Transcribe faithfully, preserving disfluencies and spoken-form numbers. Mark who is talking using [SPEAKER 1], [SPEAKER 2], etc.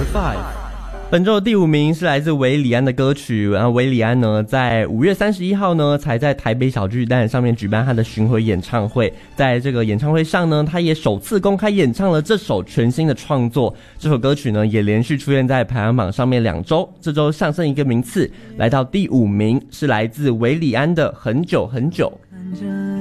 [SPEAKER 1] Five。本周的第五名是来自韦礼安的歌曲，然后韦礼安呢，在五月三十一号呢，才在台北小巨蛋上面举办他的巡回演唱会。在这个演唱会上呢，他也首次公开演唱了这首全新的创作。这首歌曲呢，也连续出现在排行榜上面两周，这周上升一个名次，来到第五名，是来自韦礼安的《很久很久》。看着